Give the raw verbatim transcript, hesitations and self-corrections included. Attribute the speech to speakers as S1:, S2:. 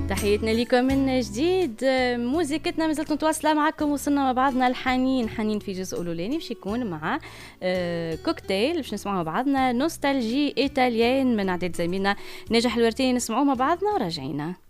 S1: تحياتنا لكم من جديد. موسيقتنا مازلت متواصلة معكم، وصلنا مع بعضنا الحنين حنين في جزء الأولاني باش يكون مع كوكتيل باش نسمعوا مع بعضنا نوستالجي إيطاليان من عدد زميلنا ناجح الورتين. نسمعوا مع بعضنا وراجعينا.